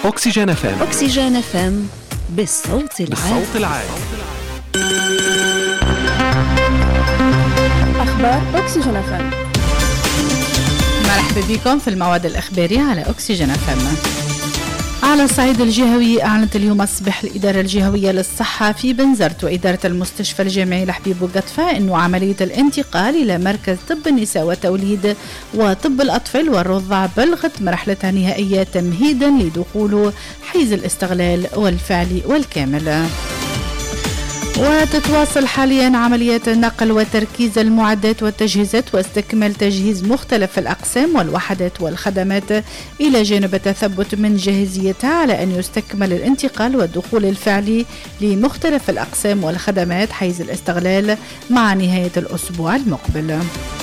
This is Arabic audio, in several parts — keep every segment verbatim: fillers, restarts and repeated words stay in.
أكسجين اف ام. أكسجين اف ام بالصوت العام. بالصوت العام. أخبار أكسجين اف ام. مرحبا بكم في الموعد الإخباري على أكسجين اف ام. على الصعيد الجهوي، أعلنت اليوم الصباح الإدارة الجهوية للصحة في بنزرت وإدارة المستشفى الجامعي لحبيب بوقطفة أنه عملية الانتقال إلى مركز طب النساء والتوليد وطب الأطفال والرضع بلغت مرحلتها النهائية تمهيدا لدخول حيز الاستغلال والفعلي والكامل. وتتواصل حاليا عمليات نقل وتركيز المعدات والتجهيزات واستكمال تجهيز مختلف الأقسام والوحدات والخدمات إلى جانب التثبت من جاهزيتها على أن يستكمل الانتقال والدخول الفعلي لمختلف الأقسام والخدمات حيز الاستغلال مع نهاية الأسبوع المقبل.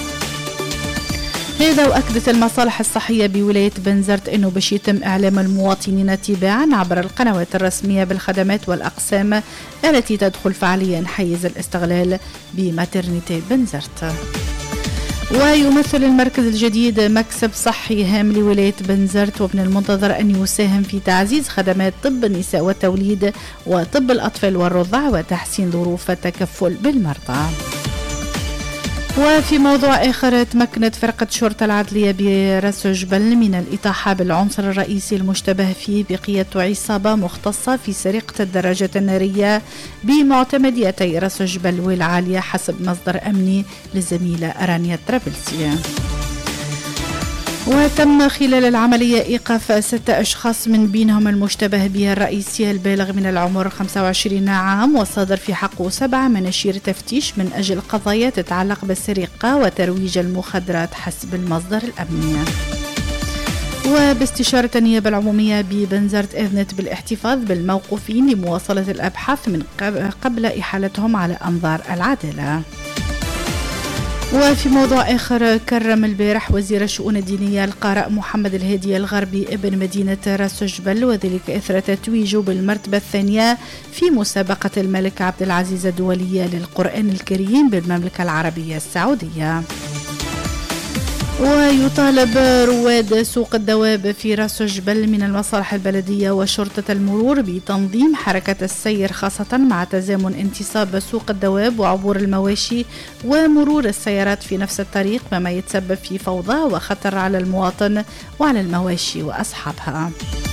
هذا وأكدت المصالح الصحية بولاية بنزرت أنه باش يتم إعلام المواطنين تباعا عبر القنوات الرسمية بالخدمات والأقسام التي تدخل فعليا حيز الاستغلال بماترنيتي بنزرت. ويمثل المركز الجديد مكسب صحي هام لولاية بنزرت، ومن المنتظر أن يساهم في تعزيز خدمات طب النساء والتوليد وطب الأطفال والرضع وتحسين ظروف التكفل بالمرضى. وفي موضوع آخر، تمكنت فرقة شرطة العدلية براس جبل من الإطاحة بالعنصر الرئيسي المشتبه فيه بقيادة عصابة مختصة في سرقة الدراجات النارية بمعتمديتي راس جبل والعالية حسب مصدر أمني للزميلة رانيا طرابلسي. وتم خلال العملية إيقاف ستة أشخاص من بينهم المشتبه به الرئيسي البالغ من العمر خمسة وعشرين عام، وصادر في حقه سبعة مناشير تفتيش من أجل قضايا تتعلق بالسرقة وترويج المخدرات حسب المصدر الأمني. وباستشارة النيابة العمومية ببنزرت أذنت بالاحتفاظ بالموقوفين لمواصلة الأبحاث من قبل إحالتهم على أنظار العدالة. وفي موضوع آخر، كرم البارح وزير الشؤون الدينية القارئ محمد الهادي الغربي ابن مدينة راس جبل، وذلك إثر تتويجه بالمرتبة الثانية في مسابقة الملك عبد العزيز الدولية للقرآن الكريم بالمملكة العربية السعودية. ويطالب رواد سوق الدواب في راس جبل من المصالح البلدية وشرطة المرور بتنظيم حركة السير، خاصة مع تزامن انتصاب سوق الدواب وعبور المواشي ومرور السيارات في نفس الطريق، مما يتسبب في فوضى وخطر على المواطن وعلى المواشي وأصحابها.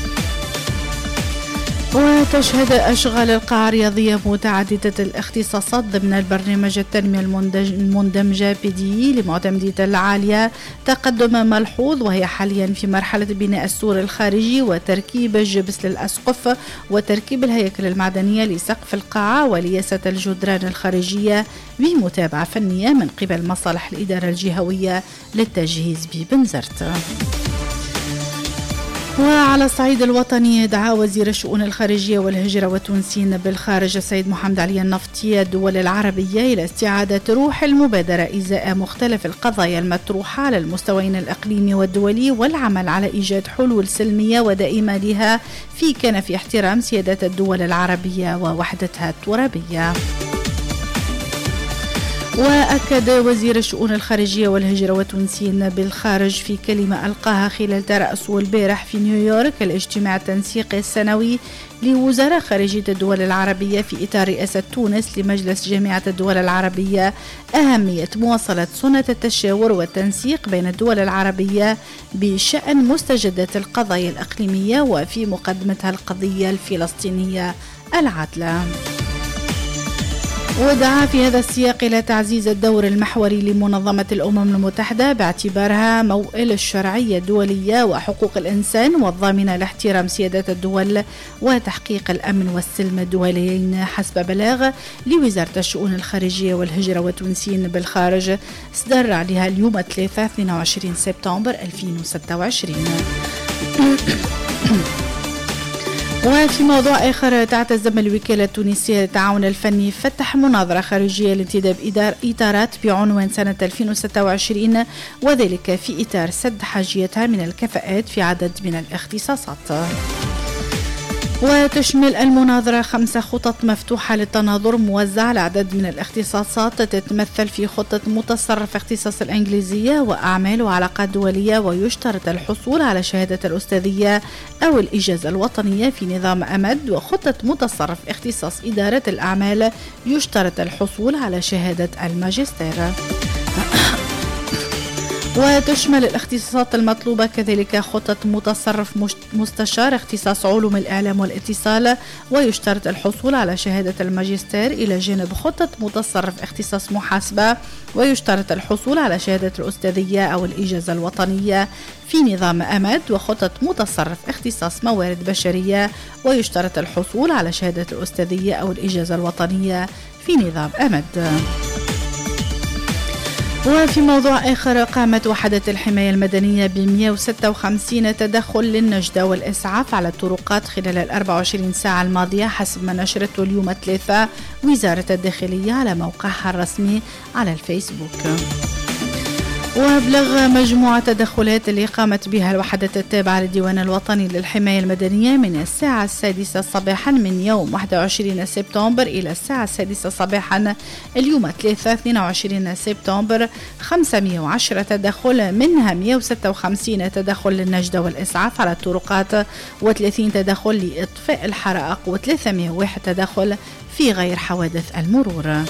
وتشهد أشغال القاعة الرياضية متعددة الاختصاصات ضمن البرنامج التنمية المندمجة بي دي لمعتمدية العالية تقدم ملحوظ، وهي حاليا في مرحلة بناء السور الخارجي وتركيب الجبس للأسقف وتركيب الهيكل المعدنية لسقف القاعة ولياسة الجدران الخارجية بمتابعة فنية من قبل مصالح الإدارة الجهوية للتجهيز ببنزرت. وعلى الصعيد الوطني، دعا وزير الشؤون الخارجية والهجرة والتونسيين بالخارج السيد محمد علي النفطي الدول العربية إلى استعادة روح المبادرة إزاء مختلف القضايا المطروحة على المستويين الإقليمي والدولي، والعمل على إيجاد حلول سلمية ودائمة لها في كنف احترام سيادة الدول العربية ووحدتها الترابية. وأكد وزير الشؤون الخارجية والهجرة والتونسيين بالخارج في كلمة ألقاها خلال ترأسه البارح في نيويورك الاجتماع التنسيقي السنوي لوزراء خارجية الدول العربية في إطار رئاسة تونس لمجلس جامعة الدول العربية أهمية مواصلة سنة التشاور والتنسيق بين الدول العربية بشأن مستجدات القضايا الإقليمية وفي مقدمتها القضية الفلسطينية العادلة. ودعا في هذا السياق إلى تعزيز الدور المحوري لمنظمة الأمم المتحدة باعتبارها موئل الشرعية الدولية وحقوق الإنسان والضامنة لاحترام سيادة الدول وتحقيق الأمن والسلم الدوليين حسب بلاغ لوزارة الشؤون الخارجية والهجرة والتونسيين بالخارج صدر عليها اليوم الثلاثاء اثنين وعشرين سبتمبر ألفين وستة وعشرين. وفي موضوع آخر، تعتزم الوكالة التونسية للتعاون الفني فتح مناظرة خارجية لانتداب إطارات بعنوان سنة ألفين وستة وعشرين، وذلك في إطار سد حاجيتها من الكفاءات في عدد من الاختصاصات. وتشمل المناظرة خمس خطط مفتوحة للتناظر موزعة على عدد من الاختصاصات، تتمثل في خطة متصرف اختصاص الإنجليزية وأعمال وعلاقات دولية، ويشترط الحصول على شهادة الأستاذية أو الإجازة الوطنية في نظام أمد، وخطة متصرف اختصاص إدارة الأعمال يشترط الحصول على شهادة الماجستير. وتشمل الاختصاصات المطلوبة كذلك خطة متصرف مستشار اختصاص علوم الإعلام والاتصال، ويشترط الحصول على شهادة الماجستير، إلى جانب خطة متصرف اختصاص محاسبة، ويشترط الحصول على شهادة الأستاذية أو الإجازة الوطنية في نظام أمد، وخطة متصرف اختصاص موارد بشرية، ويشترط الحصول على شهادة الأستاذية أو الإجازة الوطنية في نظام أمد. وفي موضوع آخر، قامت وحدة الحماية المدنية ب مئة وستة وخمسين تدخل للنجدة والإسعاف على الطرقات خلال الأربع وعشرين ساعة الماضية، حسب ما نشرته اليوم الثلاثاء وزارة الداخلية على موقعها الرسمي على الفيسبوك. وأبلغ مجموعة تدخلات اللي قامت بها الوحدة التابعة للديوان الوطني للحماية المدنية من الساعة السادسة صباحا من يوم واحد وعشرين سبتمبر إلى الساعة السادسة صباحا اليوم الثلاثاء اثنين وعشرين سبتمبر خمسمئة وعشرة تدخل، منها مئة وستة وخمسين تدخل للنجدة والإسعاف على الطرقات، وثلاثين تدخل لإطفاء الحرائق، وثلاثمئة وواحد تدخل في غير حوادث المرور.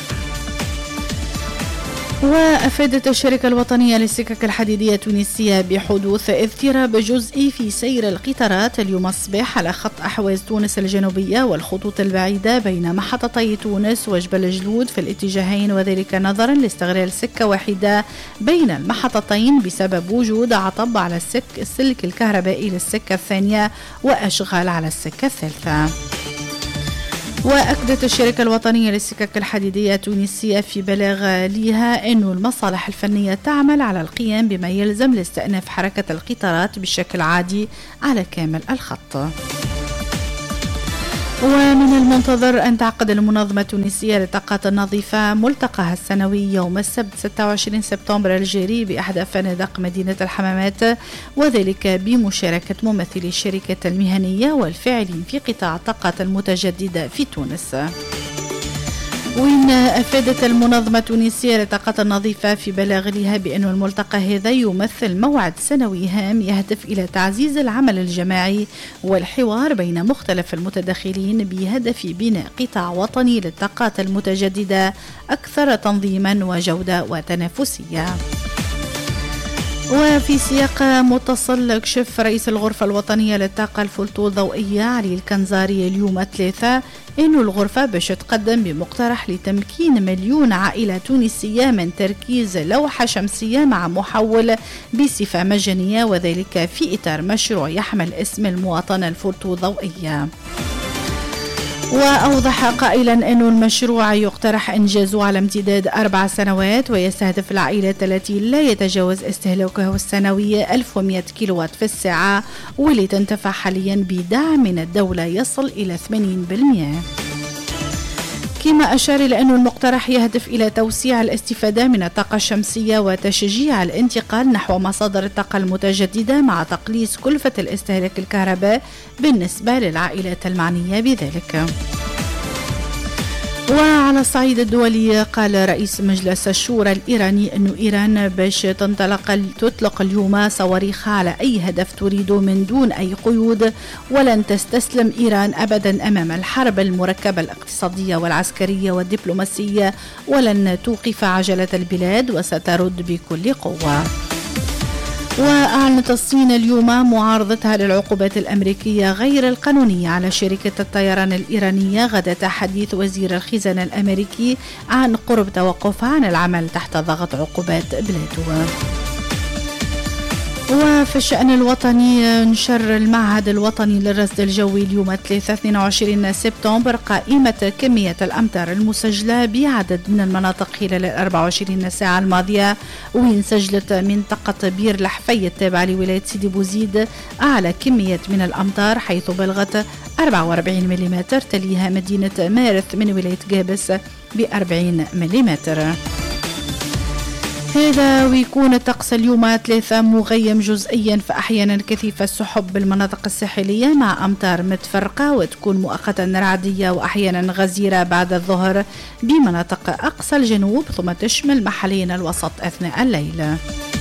وأفادت الشركة الوطنية للسكك الحديدية التونسية بحدوث اضطراب جزئي في سير القطارات اليوم الصباح على خط أحواز تونس الجنوبية والخطوط البعيدة بين محطتي تونس وجبل جلود في الاتجاهين، وذلك نظرا لاستغلال سكة واحدة بين المحطتين بسبب وجود عطب على السك السلك الكهربائي للسكة الثانية وأشغال على السكة الثالثة. وأكدت الشركة الوطنية للسكك الحديدية التونسية في بلاغ لها أن المصالح الفنية تعمل على القيام بما يلزم لاستئناف حركة القطارات بشكل عادي على كامل الخط. ومن المنتظر أن تعقد المنظمة التونسية للطاقات النظيفة ملتقاها السنوي يوم السبت ستة وعشرين سبتمبر الجاري بإحدى فنادق مدينة الحمامات، وذلك بمشاركة ممثلي الشركات المهنية والفاعلين في قطاع الطاقات المتجددة في تونس. وإن أفادت المنظمة التونسية للطاقات النظيفة في بلاغ لها بأن الملتقى هذا يمثل موعد سنوي هام يهدف إلى تعزيز العمل الجماعي والحوار بين مختلف المتدخلين بهدف بناء قطاع وطني للطاقات المتجددة أكثر تنظيما وجودة وتنافسية. وفي سياق متصل، كشف رئيس الغرفة الوطنية للطاقة الفلتو الضوئية علي الكنزاري اليوم الثلاثاء إن الغرفة باش تقدم بمقترح لتمكين مليون عائلة تونسية من تركيز لوحة شمسية مع محول بصفة مجانية، وذلك في إطار مشروع يحمل اسم المواطنة الفلتو الضوئية. وأوضح قائلا أن المشروع يقترح إنجازه على امتداد أربع سنوات، ويستهدف العائلات التي لا يتجاوز استهلاكها السنوي ألف ومئة كيلووات في الساعة، واللي تنتفع حاليا بدعم من الدولة يصل إلى ثمانين بالمئة. كما أشار إلى أن المقترح يهدف إلى توسيع الاستفادة من الطاقة الشمسية وتشجيع الانتقال نحو مصادر الطاقة المتجددة مع تقليص كلفة الاستهلاك الكهرباء بالنسبة للعائلات المعنية بذلك. وعلى الصعيد الدولي، قال رئيس مجلس الشورى الإيراني أن إيران باش تنطلق تطلق اليوم صواريخها على أي هدف تريده من دون أي قيود، ولن تستسلم إيران أبدا أمام الحرب المركبة الاقتصادية والعسكرية والدبلوماسية، ولن توقف عجلة البلاد وسترد بكل قوة. وأعلنت الصين اليوم معارضتها للعقوبات الأمريكية غير القانونية على شركة الطيران الإيرانية غدا حديث وزير الخزانة الأمريكي عن قرب توقفها عن العمل تحت ضغط عقوبات بلاده. وفي الشأن الوطني، نشر المعهد الوطني للرصد الجوي اليوم الثلاثاء اثنين وعشرين سبتمبر قائمة كمية الأمطار المسجلة بعدد من المناطق خلال الأربع وعشرين ساعة الماضية، وين سجلت منطقة بير لحفي التابعة لولاية سيدي بوزيد أعلى كمية من الأمطار حيث بلغت أربعة وأربعين ملم، تليها مدينة مارث من ولاية قابس بأربعين ملم. هذا ويكون الطقس اليوم ثلاثة مغيم جزئيا فأحيانا كثيف السحب بالمناطق الساحلية مع أمطار متفرقة وتكون مؤقتا رعدية وأحيانا غزيرة بعد الظهر بمناطق أقصى الجنوب ثم تشمل محليا الوسط أثناء الليل.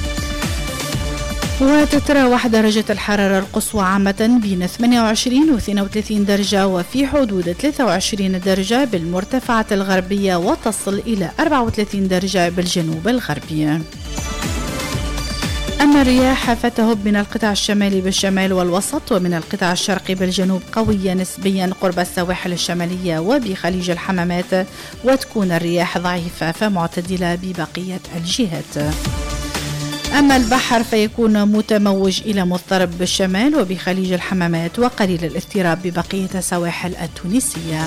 وتتراوح درجة الحرارة القصوى عامة بين ثمانية وعشرين و اثنين وثلاثين درجة وفي حدود ثلاثة وعشرين درجة بالمرتفعات الغربية وتصل إلى أربعة وثلاثين درجة بالجنوب الغربي. أما الرياح فتهب من القطاع الشمالي بالشمال والوسط ومن القطاع الشرقي بالجنوب قوية نسبيا قرب السواحل الشمالية وبخليج الحمامات، وتكون الرياح ضعيفة فمعتدلة ببقية الجهات. أما البحر فيكون متموج إلى مضطرب بالشمال وبخليج الحمامات وقليل الاضطراب ببقية السواحل التونسية.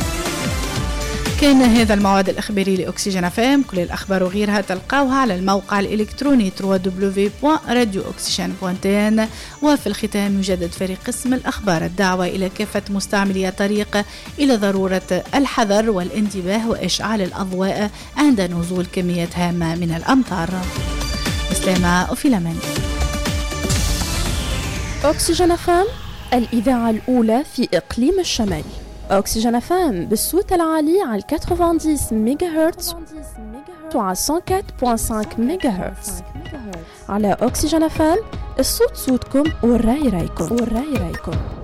كان هذا الموعد الإخباري لأكسجين اف ام. كل الأخبار وغيرها تلقاوها على الموقع الإلكتروني دبليو دبليو دبليو دوت راديو أكسجين دوت إن. وفي الختام يجدد فريق قسم الأخبار الدعوة إلى كافة مستعملي الطريق إلى ضرورة الحذر والانتباه وإشعال الأضواء عند نزول كميات هامة من الأمطار. سلامة وفي الأمان. أكسجين اف ام، الإذاعة الأولى في إقليم الشمال. أكسجين اف ام بالصوت العالي على ثمانين ميجا هرتز وعلى مية وأربعة فاصلة خمسة ميجا هرتز. على أكسجين اف ام الصوت صوتكم والرأي رأيكم والرأي رأيكم.